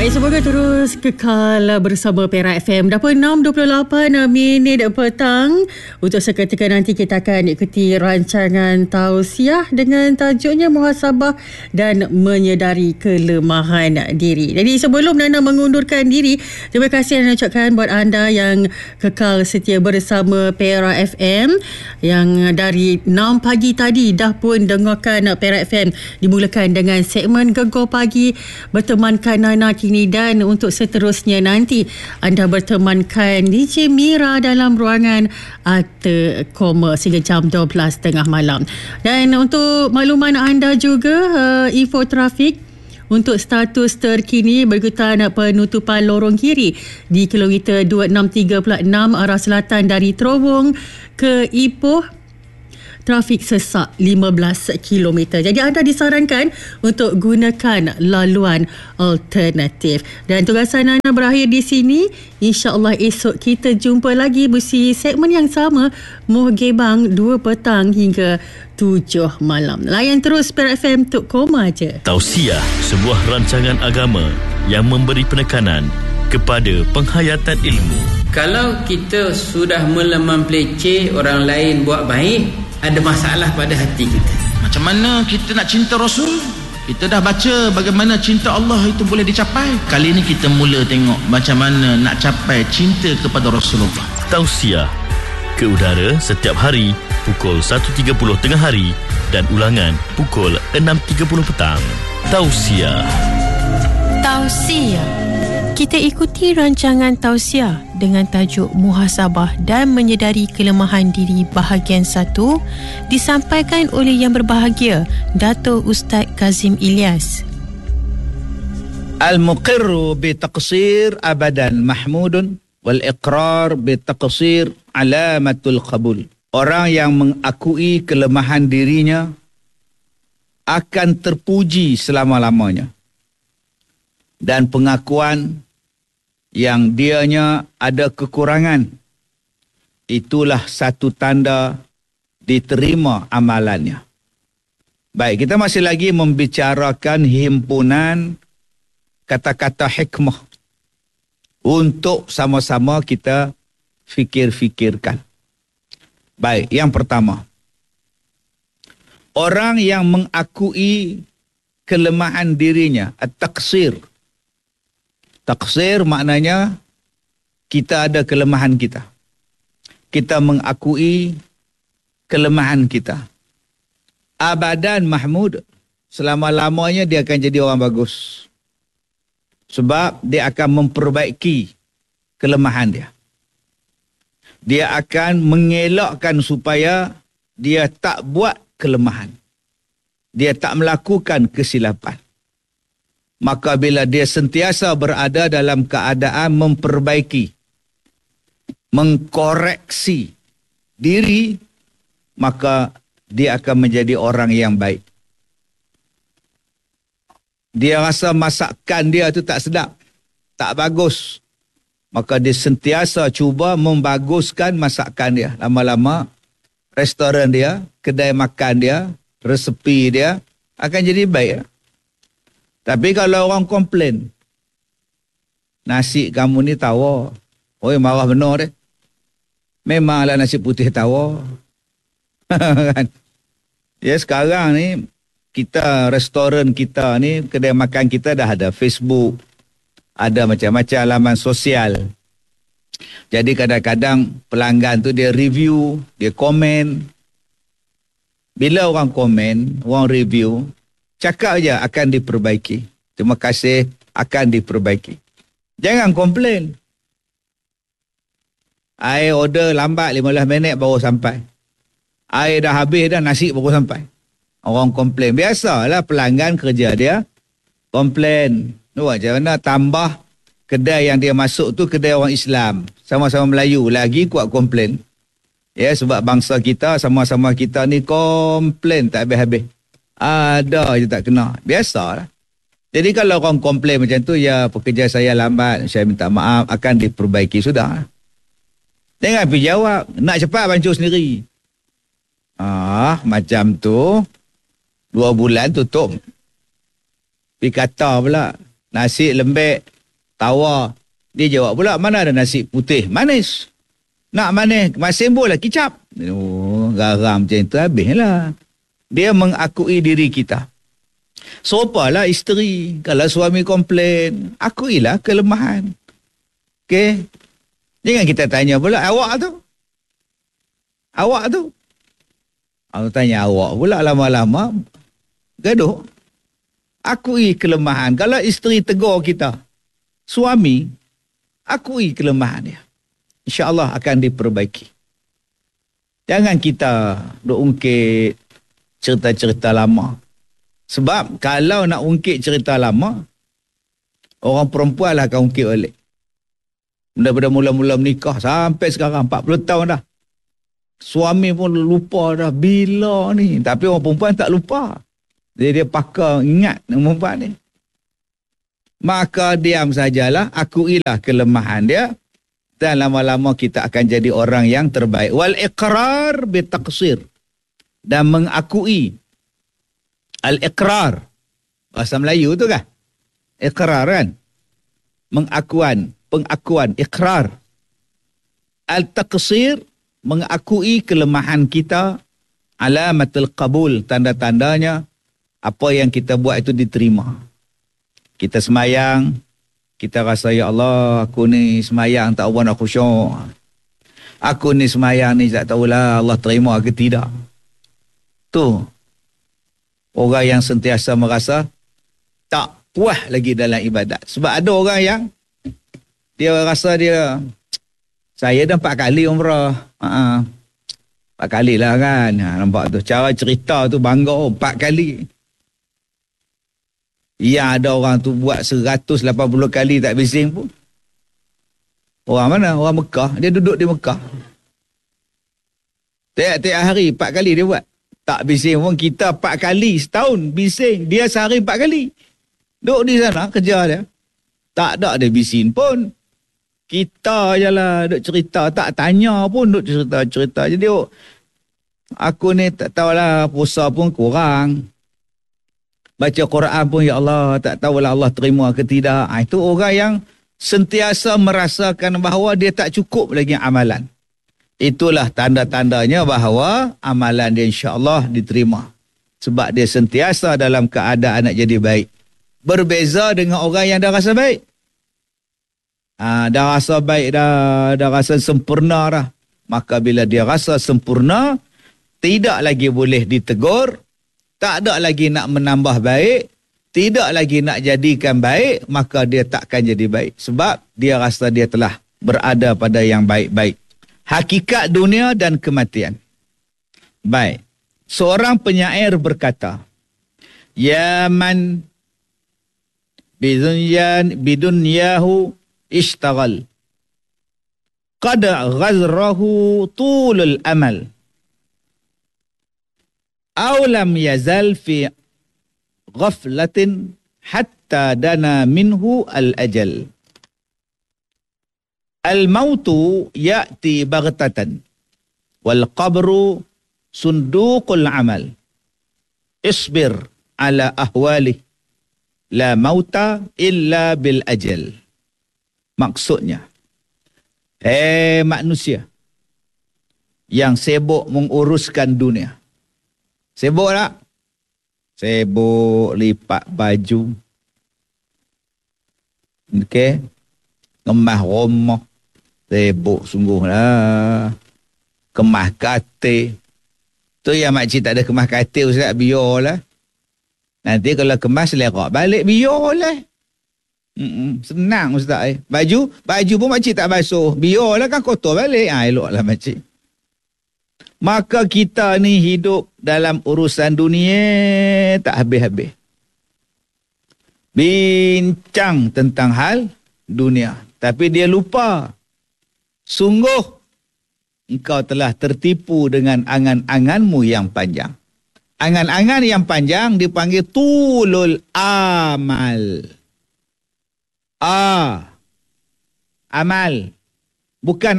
Baik, semoga terus kekal bersama Perak FM. Dah pun 6.28 minit petang. Untuk seketika nanti kita akan ikuti rancangan tausiah dengan tajuknya Muhasabah dan Menyedari Kelemahan Diri. Jadi sebelum Nana mengundurkan diri, terima kasih Nana ucapkan buat anda yang kekal setia bersama Perak FM, yang dari 6 pagi tadi dah pun dengarkan Perak FM. Dimulakan dengan segmen Gegar Pagi bertemankan Nana kini, dan untuk seterusnya nanti anda bertemankan DJ Mira dalam ruangan Arta Koma sehingga jam 12.30 malam. Dan untuk makluman anda juga, info trafik untuk status terkini berikutan penutupan lorong kiri di kilometer 2636 arah selatan dari Trowong ke Ipoh. Trafik sesak 15 km. Jadi anda disarankan untuk gunakan laluan alternatif. Dan tugasan anda berakhir di sini. InsyaAllah esok kita jumpa lagi bersama segmen yang sama, Muh Gebang 2 petang hingga 7 malam. Layan terus Perak FM Tok Koma je. Tausiah, sebuah rancangan agama yang memberi penekanan kepada penghayatan ilmu. Kalau kita sudah melemah peleceh, orang lain buat baik, ada masalah pada hati kita. Macam mana kita nak cinta Rasul? Kita dah baca bagaimana cinta Allah itu boleh dicapai. Kali ini kita mula tengok macam mana nak capai cinta kepada Rasulullah. Tausiah ke udara setiap hari pukul 1.30 tengah hari dan ulangan pukul 6.30 petang. Tausiah. Kita ikuti rancangan tausiah dengan tajuk Muhasabah dan Menyedari Kelemahan Diri bahagian 1 disampaikan oleh yang berbahagia Dato' Ustaz Kazim Ilyas. Al-muqirru bitaqsir abadan mahmudun wal iqrar bitaqsir alamatul qabul. Orang yang mengakui kelemahan dirinya akan terpuji selama-lamanya. Dan pengakuan yang dianya ada kekurangan, itulah satu tanda diterima amalannya. Baik, kita masih lagi membicarakan himpunan kata-kata hikmah untuk sama-sama kita fikir-fikirkan. Baik, yang pertama, orang yang mengakui kelemahan dirinya, at-taqsir. Taksir maknanya kita ada kelemahan kita. Kita mengakui kelemahan kita. Abadan mahmud, selama-lamanya dia akan jadi orang bagus. Sebab dia akan memperbaiki kelemahan dia. Dia akan mengelakkan supaya dia tak buat kelemahan. Dia tak melakukan kesilapan. Maka bila dia sentiasa berada dalam keadaan memperbaiki, mengkoreksi diri, maka dia akan menjadi orang yang baik. Dia rasa masakan dia tu tak sedap, tak bagus, maka dia sentiasa cuba membaguskan masakan dia. Lama-lama restoran dia, kedai makan dia, resepi dia akan jadi baik. Tapi kalau orang komplain, nasi kamu ni tawar. Oi, marah benar deh. Memanglah nasi putih tawar. Kan? Ya, sekarang ni kita, restoran kita ni, kedai makan kita dah ada Facebook, ada macam-macam laman sosial. Jadi kadang-kadang pelanggan tu dia review, dia komen. Bila orang komen, orang review, cakap je akan diperbaiki. Terima kasih, akan diperbaiki. Jangan komplain. Air order lambat 15 minit baru sampai. Air dah habis dah, nasi baru sampai. Orang komplain. Biasalah pelanggan kerja dia komplain. Macam mana tambah kedai yang dia masuk tu kedai orang Islam. Sama-sama Melayu. Lagi kuat komplain. Ya, sebab bangsa kita, sama-sama kita ni komplain tak habis-habis. Ada je tak kena. Biasalah. Jadi kalau orang komplain macam tu, ya pekerja saya lambat, saya minta maaf, akan diperbaiki. Sudah. Jangan pergi jawab. Nak cepat bancuh sendiri. Macam tu 2 bulan tutup. Pergi kata pula, nasi lembek tawar. Dia jawab pula, mana ada nasi putih manis. Nak manis, masin boleh kicap. Oh, garam macam itu habislah. Dia mengakui diri kita. Serupalah isteri. Kalau suami komplain, akuilah kelemahan. Okey. Jangan kita tanya pula, awak tu. Aku tanya awak pula lama-lama. Gaduh. Akui kelemahan. Kalau isteri tegur kita, suami, akui kelemahan dia. InsyaAllah akan diperbaiki. Jangan kita duk ungkit cerita-cerita lama. Sebab kalau nak ungkit cerita lama, orang perempuan lah akan ungkit balik. Daripada mula-mula menikah sampai sekarang 40 tahun dah. Suami pun lupa dah bila ni. Tapi orang perempuan tak lupa. Dia pakar ingat dengan perempuan ni. Maka diam sajalah, akuilah kelemahan dia. Dan lama-lama kita akan jadi orang yang terbaik. Wal iqrar bitaqsir. Dan mengakui. Al-iqrar. Bahasa Melayu tu kan? Iqrar kan? Pengakuan. Iqrar. Al-taqsir. Mengakui kelemahan kita. Alamatul qabul. Tanda-tandanya. Apa yang kita buat itu diterima. Kita semayang, kita rasa, ya Allah, aku ni semayang tak tahu nak khusyuk. Aku ni semayang ni tak tahulah Allah terima ke tidak. Tu. Orang yang sentiasa merasa tak puas lagi dalam ibadat. Sebab ada orang yang dia rasa saya dah 4 kali umrah. 4 kali lah kan. Nampak tu. Cara cerita tu bangga 4 kali. Ya, ada orang tu buat 180 kali tak bising pun. Orang mana? Orang Mekah. Dia duduk di Mekah. Tiap-tiap hari 4 kali dia buat. Tak bising pun. Kita 4 kali setahun bising. Dia sehari 4 kali. Duduk di sana kerja dia. Tak ada dia bising pun. Kita je lah duduk cerita. Tak tanya pun duduk cerita-cerita. Jadi aku ni tak tahulah puasa pun kurang. Baca Quran pun, ya Allah, tak tahulah Allah terima ke tidak. Itu orang yang sentiasa merasakan bahawa dia tak cukup lagi amalan. Itulah tanda-tandanya bahawa amalan dia insya-Allah diterima. Sebab dia sentiasa dalam keadaan nak jadi baik. Berbeza dengan orang yang dah rasa baik. Dah rasa baik dah rasa sempurna dah. Maka bila dia rasa sempurna, tidak lagi boleh ditegur. Tak ada lagi nak menambah baik, tidak lagi nak jadikan baik, maka dia takkan jadi baik. Sebab dia rasa dia telah berada pada yang baik-baik. Hakikat dunia dan kematian. Baik. Seorang penyair berkata, ya man bidunyahu ishtagal. Qad ghazrahu tulul amal. أو لم يزل في غفلة حتى دنا منه الأجل. الموت يأتي بغتة والقبر صندوق العمل. اصبر على أهواله لا موت إلا بالأجل. Maksudnya, manusia yang sibuk menguruskan dunia. Sibuk tak? Sibuk lipat baju. Okey. Kemas rumah. Sibuk sungguhlah. Kemas katil. Tu yang makcik tak ada kemas katil, Ustaz, biarlah. Nanti kalau kemas lerak balik, biarlah. Senang Ustaz. Baju pun makcik tak basuh. Biarlah kan kotor balik. Eloklah makcik. Maka kita ni hidup dalam urusan dunia tak habis-habis. Bincang tentang hal dunia. Tapi dia lupa. Sungguh engkau telah tertipu dengan angan-anganmu yang panjang. Angan-angan yang panjang dipanggil tulul amal. Amal. Bukan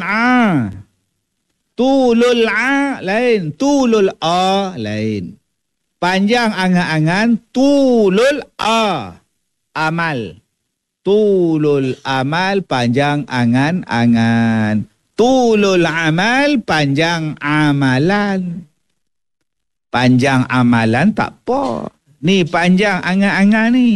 Tulul lain, tulul lain. Panjang angan-angan, tulul amal. Tulul amal, panjang angan-angan. Tulul amal, panjang amalan. Panjang amalan tak apa. Ni panjang angan-angan ni.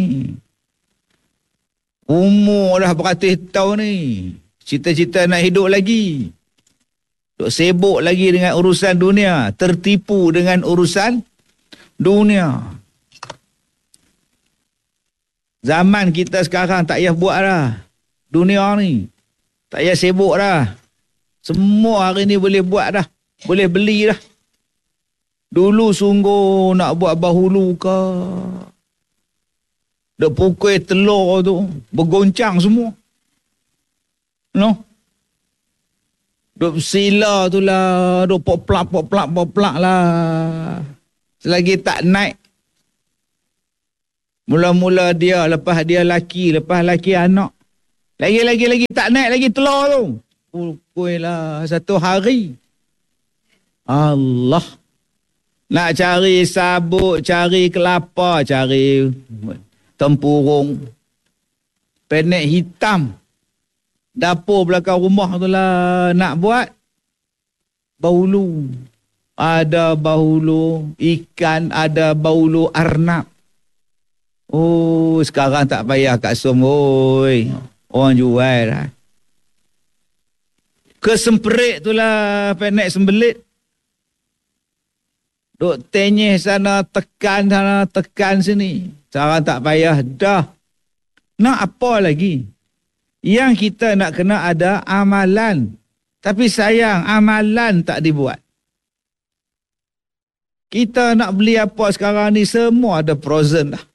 Umur dah beratus tahun ni. Cita-cita nak hidup lagi. Duk sibuk lagi dengan urusan dunia. Tertipu dengan urusan dunia. Zaman kita sekarang tak payah buat dah. Dunia ni. Tak payah sibuk dah. Semua hari ni boleh buat dah. Boleh beli dah. Dulu sungguh nak buat bahulu ke. Duk pukul telur tu. Bergoncang semua. No? Duk sila tu lah. Duk poplak lah. Selagi tak naik. Mula-mula dia, lepas dia laki, lepas laki anak. Lagi tak naik lagi telur tu. Pukul lah satu hari. Allah. Nak cari sabuk, cari kelapa, cari tempurung. Penek hitam. Dapur belakang rumah tu lah nak buat bahulu. Ada bahulu ikan, ada bahulu arnab. Oh, sekarang tak payah Kak Som. Oi, orang jual dah. Kesemperit tu lah penek sembelit. Duk tenyeh sana, tekan sini. Sekarang tak payah dah. Nak apa lagi? Yang kita nak kena ada amalan. Tapi sayang, amalan tak dibuat. Kita nak beli apa sekarang ni, semua ada frozen dah.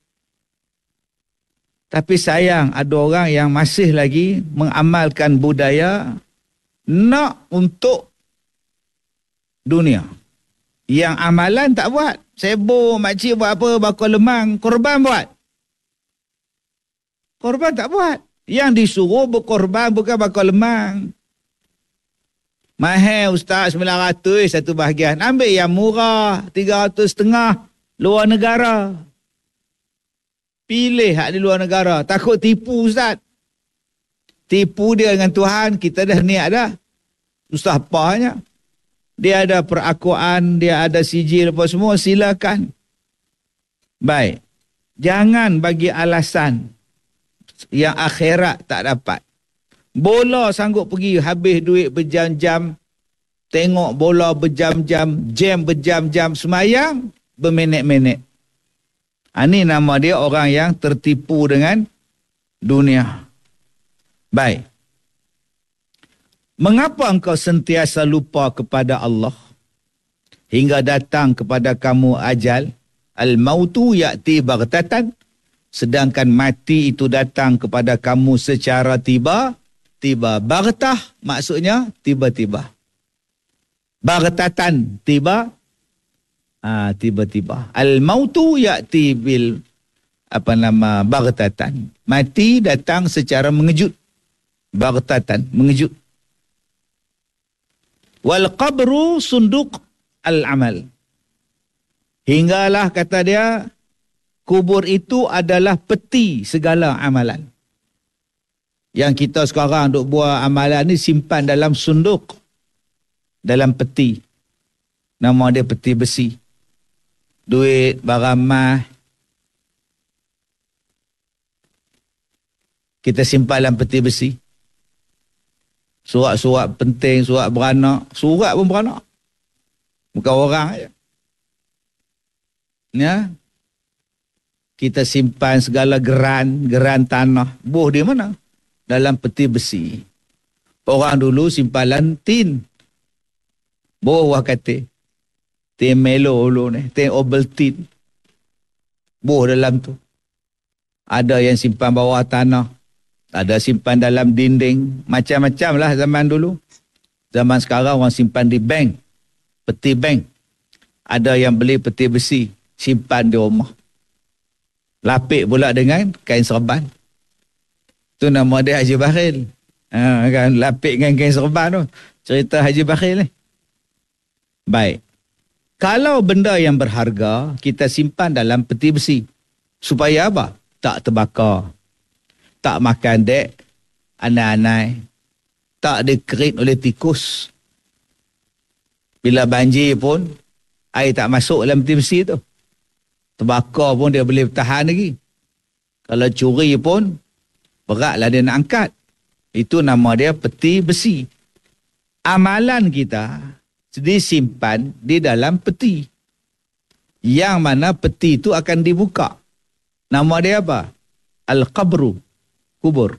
Tapi sayang, ada orang yang masih lagi mengamalkan budaya nak untuk dunia. Yang amalan tak buat. Sibuk, makcik buat apa, bakar lemang, korban buat. Korban tak buat. Yang disuruh berkorban bukan bakar lemang. Mahal Ustaz 900 satu bahagian. Ambil yang murah 300.5 luar negara. Pilih hak di luar negara. Takut tipu Ustaz. Tipu dia dengan Tuhan, kita dah niat dah. Susah apanya. Dia ada perakuan, dia ada sijil apa semua, silakan. Baik. Jangan bagi alasan yang akhirat tak dapat. Bola sanggup pergi habis duit berjam-jam, tengok bola berjam-jam, jam berjam-jam, semayang berminit-minit. Ini nama dia orang yang tertipu dengan dunia. Baik. Mengapa engkau sentiasa lupa kepada Allah hingga datang kepada kamu ajal? Al-mautu ya'ti baghtatan. Sedangkan mati itu datang kepada kamu secara tiba-tiba. Baghtah maksudnya tiba-tiba. Baghtatan tiba-tiba. Al-mautu ya'ti bil baghtatan. Mati datang secara mengejut. Baghtatan, mengejut. Wal qabru sunduk al-amal. Hinggalah kata dia, kubur itu adalah peti segala amalan. Yang kita sekarang duk buat amalan ni simpan dalam sunduk, dalam peti. Nama dia peti besi. Duit, barang mah. Kita simpan dalam peti besi. Surat-surat penting, surat beranak. Surat pun beranak. Bukan orang aja. Ya. Kita simpan segala geran tanah. Boh dia mana? Dalam peti besi. Orang dulu simpanan tin. Boh wah kata. Tin melo dulu ni. Tin Ovaltine. Boh dalam tu. Ada yang simpan bawah tanah. Ada simpan dalam dinding. Macam-macam lah zaman dulu. Zaman sekarang orang simpan di bank. Peti bank. Ada yang beli peti besi. Simpan di rumah. Lapik pula dengan kain serban. Tu nama dia Haji Bakhil. Kan lapik dengan kain serban tu. Cerita Haji Bakhil ni. Baik. Kalau benda yang berharga, kita simpan dalam peti besi. Supaya apa? Tak terbakar. Tak makan dek, anai-anai. Tak dikerit oleh tikus. Bila banjir pun, air tak masuk dalam peti besi tu. Terbakar pun dia boleh bertahan lagi. Kalau curi pun, beratlah dia nak angkat. Itu nama dia peti besi. Amalan kita disimpan di dalam peti. Yang mana peti itu akan dibuka. Nama dia apa? Al-Qabru. Kubur.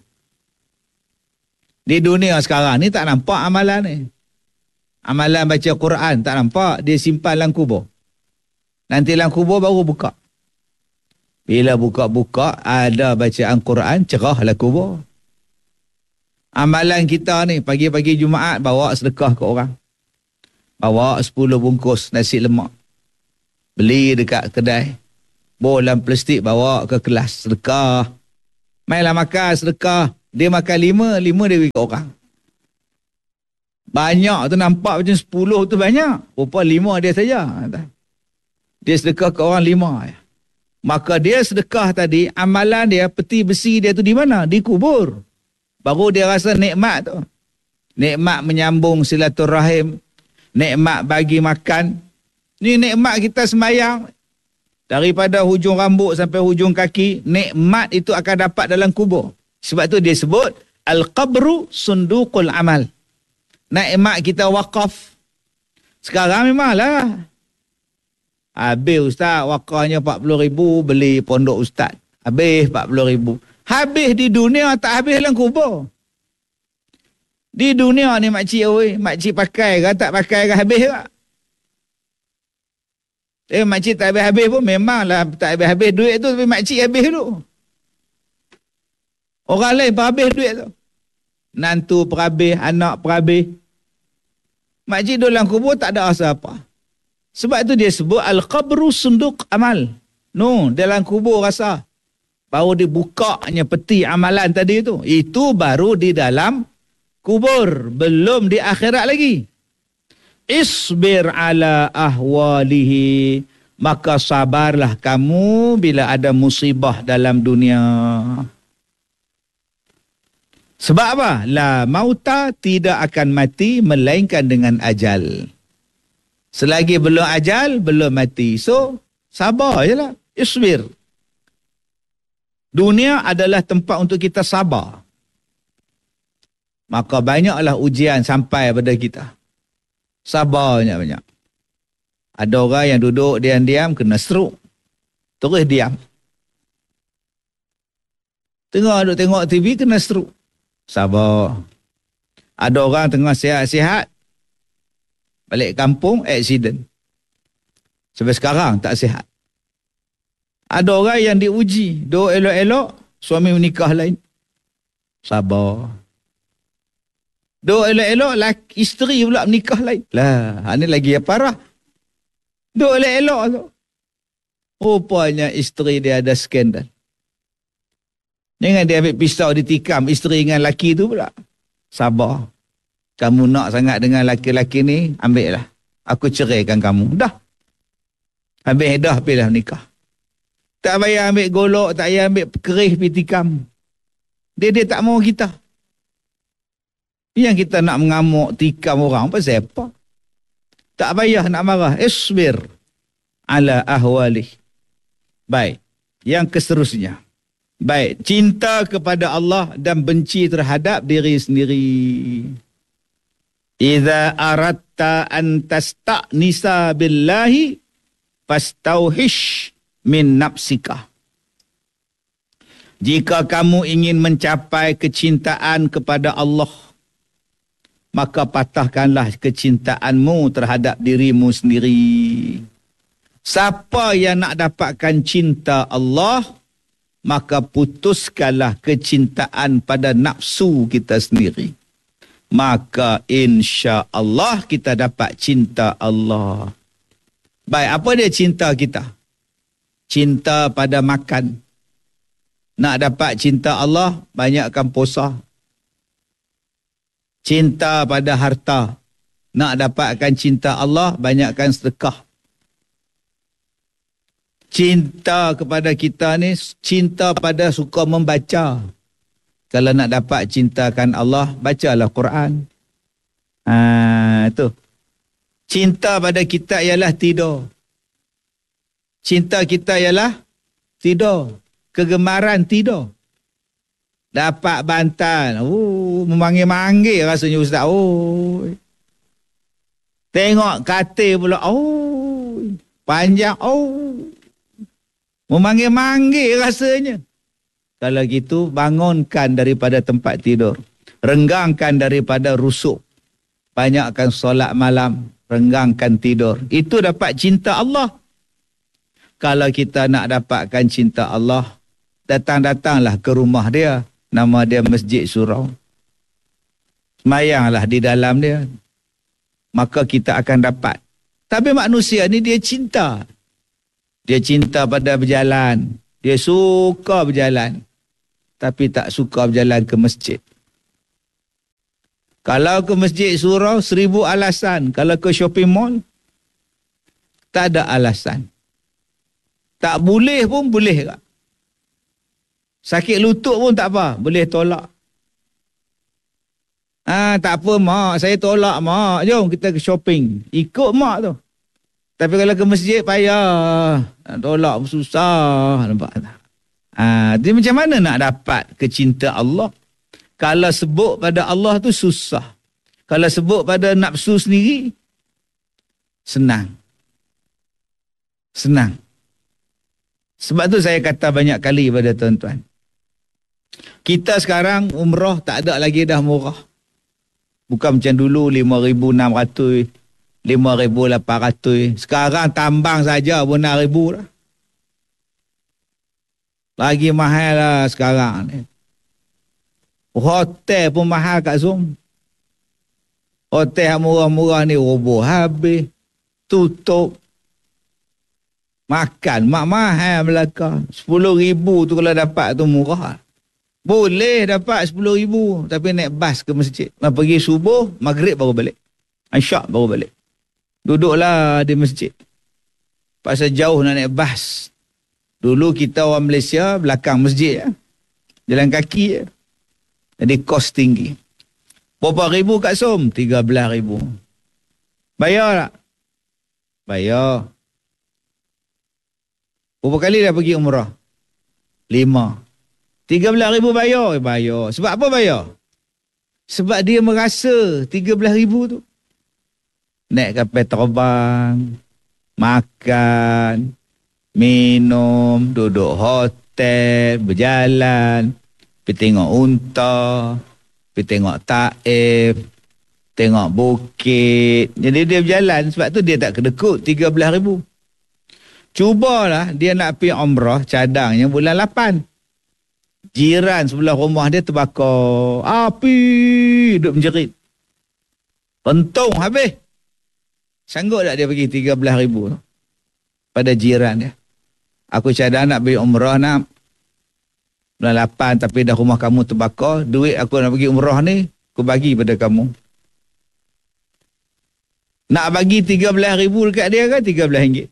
Di dunia sekarang ni tak nampak amalan ni. Amalan baca Quran tak nampak. Dia simpan dalam kubur. Nanti dalam kubur baru buka. Bila buka-buka ada bacaan Quran, cerahlah kubur. Amalan kita ni pagi-pagi Jumaat bawa sedekah ke orang. Bawa 10 bungkus nasi lemak. Beli dekat kedai. Bolam plastik bawa ke kelas sedekah. Mainlah makan sedekah. Dia makan 5 dia bagi ke orang. Banyak tu nampak macam 10 tu banyak. Rupa 5 dia saja. Dia sedekah ke orang 5 je. Maka dia sedekah tadi, amalan dia, peti besi dia tu di mana? Di kubur. Baru dia rasa nikmat tu. Nikmat menyambung silaturahim. Nikmat bagi makan. Ni nikmat kita sembahyang. Daripada hujung rambut sampai hujung kaki, nikmat itu akan dapat dalam kubur. Sebab tu dia sebut, Al-Qabru sunduqul amal. Nikmat kita wakaf. Sekarang memanglah. Habis ustaz, wakafnya 40,000, beli pondok ustaz. Habis 40,000. Habis di dunia, tak habis dalam kubur. Di dunia ni makcik, makcik pakai ke tak pakai ke habis ke? Makcik tak habis-habis pun memanglah tak habis-habis duit tu, tapi makcik habis tu. Orang lain perhabis duit tu. Nantu perhabis, anak perhabis. Makcik dalam kubur tak ada rasa apa. Sebab tu dia sebut Al-Qabru sunduq amal. Dalam kubur rasa. Baru dibukanya peti amalan tadi tu. Itu baru di dalam kubur. Belum di akhirat lagi. Isbir ala ahwalihi. Maka sabarlah kamu bila ada musibah dalam dunia. Sebab apa? La mauta, tidak akan mati melainkan dengan ajal. Selagi belum ajal, belum mati. So, sabar je lah. Isbir. Dunia adalah tempat untuk kita sabar. Maka banyaklah ujian sampai pada kita. Sabarnya banyak. Ada orang yang duduk diam-diam kena stroke. Terus diam. Tengah duduk tengok TV kena stroke. Sabar. Ada orang tengah sihat-sihat. Balik kampung, accident. Sampai sekarang tak sihat. Ada orang yang diuji. Duk elok-elok, suami menikah lain. Sabar. Duk elok-elok, isteri pula menikah lain. Lah, ini lagi yang parah. Duk elok-elok tu. Rupanya isteri dia ada skandal. Jangan dia ambil pisau ditikam isteri dengan laki tu pula. Sabar. Kamu nak sangat dengan laki-laki ni, ambil lah. Aku ceraikan kamu. Dah. Habis dah, pilih nikah. Tak payah ambil golok, tak payah ambil kerih pergi tikam. Dia tak mahu kita. Yang kita nak mengamuk, tikam orang, pasal apa? Tak payah nak marah. Isbir ala ahwalih. Baik. Yang keseterusnya. Baik. Cinta kepada Allah dan benci terhadap diri sendiri. Iza aratta an tasta'nisa billahi fastauhish min nafsika. Jika kamu ingin mencapai kecintaan kepada Allah, maka patahkanlah kecintaanmu terhadap dirimu sendiri. Siapa yang nak dapatkan cinta Allah, maka putuskanlah kecintaan pada nafsu kita sendiri. Maka insya-Allah kita dapat cinta Allah. Baik, apa dia cinta kita? Cinta pada makan. Nak dapat cinta Allah, banyakkan puasa. Cinta pada harta. Nak dapatkan cinta Allah, banyakkan sedekah. Cinta kepada kita ni, cinta pada suka membaca. Kalau nak dapat cintakan Allah, bacalah Quran. Itu. Cinta pada kita ialah tidur. Cinta kita ialah tidur. Kegemaran tidur. Dapat bantal. Memanggil-manggil rasanya ustaz. Tengok katil pula. Panjang. Memanggil-manggil rasanya. Kalau gitu, bangunkan daripada tempat tidur. Renggangkan daripada rusuk. Banyakkan solat malam. Renggangkan tidur. Itu dapat cinta Allah. Kalau kita nak dapatkan cinta Allah, datang-datanglah ke rumah dia. Nama dia Masjid Surau. Semayanglah di dalam dia. Maka kita akan dapat. Tapi manusia ni dia cinta. Dia cinta pada berjalan. Dia suka berjalan. Tapi tak suka berjalan ke masjid. Kalau ke Masjid Surau, 1000 alasan. Kalau ke shopping mall, tak ada alasan. Tak boleh pun boleh tak? Sakit lutut pun tak apa, boleh tolak. Tak apa mak, saya tolak mak. Jom kita ke shopping. Ikut mak tu. Tapi kalau ke masjid payah. Tolak pun susah. Nampak tak? Dia macam mana nak dapat kecinta Allah? Kalau sebut pada Allah tu susah. Kalau sebut pada nafsu sendiri, senang. Senang. Sebab tu saya kata banyak kali pada tuan-tuan. Kita sekarang umrah tak ada lagi dah murah. Bukan macam dulu 5,600, 5,800. Sekarang tambang saja pun 6,000 dah. Lagi mahal lah sekarang ni. Hotel pun mahal kat Zom. Hotel yang murah-murah ni roboh habis. Tutup. Makan mak mahal Melaka. 10,000 tu kalau dapat tu murah. Boleh dapat 10,000 tapi naik bas ke masjid. Pergi subuh, maghrib baru balik. Isyak baru balik. Duduklah di masjid. Pasal jauh nak naik bas. Dulu kita orang Malaysia belakang masjid. Jalan kaki je. Jadi kos tinggi. Berapa ribu kat Som? 13,000. Bayar tak? Bayar. Berapa kali dah pergi umrah? 5. 13,000 bayar? Bayar. Sebab apa bayar? Sebab dia merasa 13,000 tu. Naik kapal terbang, makan, minum, duduk hotel, berjalan, pergi tengok unta, pergi tengok taif, tengok bukit. Jadi dia berjalan, sebab tu dia tak kedekut 13,000. Cubalah dia nak pergi umrah, cadangnya bulan 8. Jiran sebelah rumah dia terbakar. Api, duduk menjerit. Pentung habis. Sanggup tak dia pergi 13,000 pada jiran dia? Aku cadang nak pergi umrah nak bulan 8 tapi dah rumah kamu terbakar. Duit aku nak pergi umrah ni, aku bagi pada kamu. Nak bagi 13,000 dekat dia kan RM13.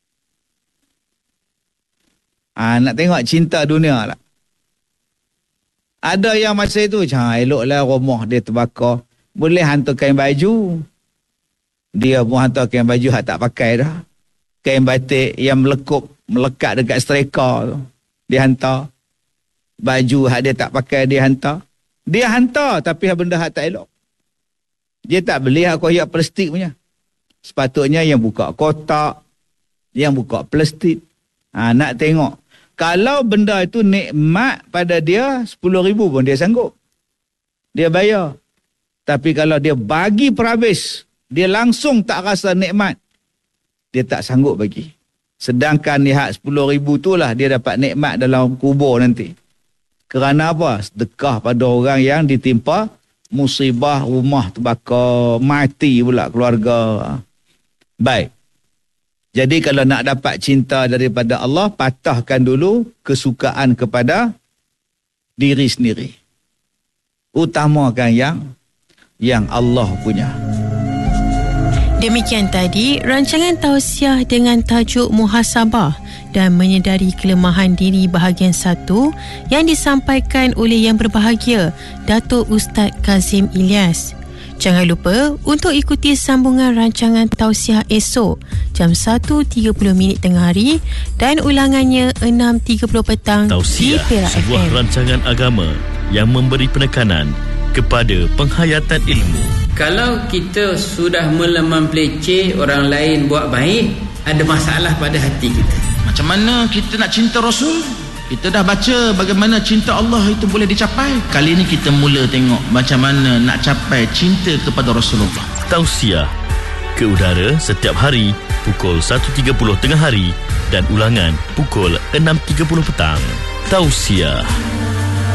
Nak tengok cinta dunia lah. Ada yang masa itu, eloklah rumah dia terbakar. Boleh hantar kain baju. Dia pun hantar kain baju yang tak pakai dah. Kain batik yang melekat dekat striker tu. Dia hantar. Baju yang dia tak pakai, dia hantar. Dia hantar tapi benda yang tak elok. Dia tak beli koyak plastik punya. Sepatutnya yang buka kotak, yang buka plastik. Nak tengok. Kalau benda itu nikmat pada dia, 10,000 pun dia sanggup. Dia bayar. Tapi kalau dia bagi perhabis, dia langsung tak rasa nikmat, dia tak sanggup bagi. Sedangkan lihat 10,000 tu lah dia dapat nikmat dalam kubur nanti. Kerana apa? Sedekah pada orang yang ditimpa musibah, rumah terbakar, mati pula keluarga. Baik. Jadi kalau nak dapat cinta daripada Allah, patahkan dulu kesukaan kepada diri sendiri. Utamakan yang Allah punya. Demikian tadi rancangan tausiah dengan tajuk muhasabah dan menyedari kelemahan diri bahagian 1 yang disampaikan oleh Yang Berbahagia Dato' Ustaz Kazim Ilyas. Jangan lupa untuk ikuti sambungan rancangan tausiah esok jam 1.30 tengah hari dan ulangannya 6.30 petang Tausiah, di Perak sebuah FM. rancangan agama yang memberi penekanan kepada penghayatan ilmu. Kalau kita sudah meleman peleceh, orang lain buat baik, ada masalah pada hati kita. Macam mana kita nak cinta Rasul? Kita dah baca bagaimana cinta Allah itu boleh dicapai. Kali ini kita mula tengok macam mana nak capai cinta kepada Rasulullah. Tausiah ke udara setiap hari pukul 1.30 tengah hari dan ulangan pukul 6.30 petang. Tausiah.